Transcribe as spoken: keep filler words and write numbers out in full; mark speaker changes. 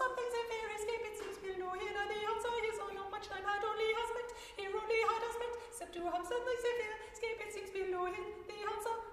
Speaker 1: something severe, escape it seems below here. Now the answer is oh, not much time had only husband, he only had husband, except to have something severe, escape it seems below here. The answer